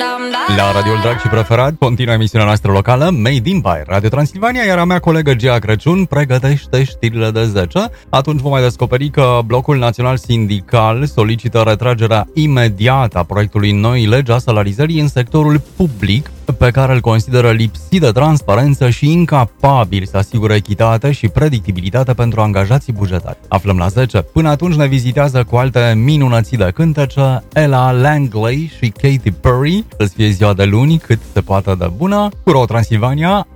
La radioul drag și preferat continuă emisiunea noastră locală Made in by Radio Transilvania, iar a mea colegă Gia Crăciun pregătește știrile de 10. Atunci vom mai descoperi că Blocul Național Sindical solicită retragerea imediată a proiectului Noi legi a salarizării în sectorul public, pe care îl consideră lipsit de transparență și incapabil să asigure echitate și predictibilitate pentru angajații bugetari. Aflăm la 10. Până atunci ne vizitează cu alte minunății de cântece Ella Langley și Katy Perry. Să fie ziua de luni cât se poate de bună. Cu Ro Transilvania,